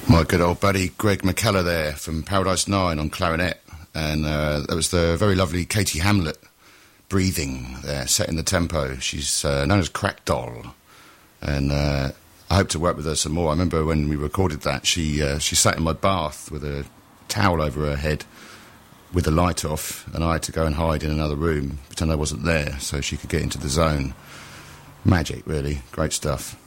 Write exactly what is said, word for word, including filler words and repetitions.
My good old buddy Greg McKellar there from Paradise Nine on clarinet, and uh, that was the very lovely Katie Hamlet breathing there, setting the tempo. She's uh, known as Crack Doll, and uh, I hope to work with her some more. I remember when we recorded that, she uh, she sat in my bath with a towel over her head with the light off, and I had to go and hide in another room, pretend I wasn't there, so she could get into the zone. Magic, really. Great stuff.